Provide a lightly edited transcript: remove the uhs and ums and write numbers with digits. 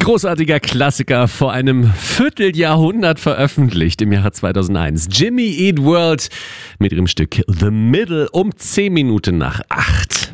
Großartiger Klassiker, vor einem Vierteljahrhundert veröffentlicht im Jahre 2001. Jimmy Eat World mit ihrem Stück The Middle um 10 Minuten nach 8.